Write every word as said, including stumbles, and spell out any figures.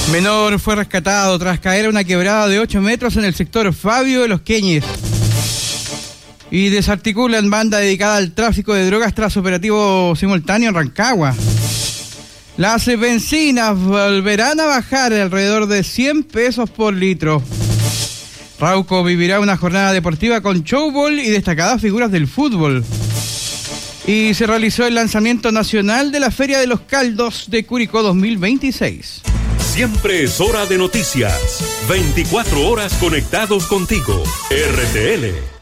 Menor fue rescatado tras caer a una quebrada de ocho metros en el sector Fabio de los Queñes. Y desarticulan banda dedicada al tráfico de drogas tras operativo simultáneo en Rancagua. Las bencinas volverán a bajar alrededor de cien pesos por litro. Rauco vivirá una jornada deportiva con showball y destacadas figuras del fútbol. Y se realizó el lanzamiento nacional de la Feria de los Caldos de Curicó dos mil veintiséis. Siempre es hora de noticias. veinticuatro horas conectados contigo. R T L.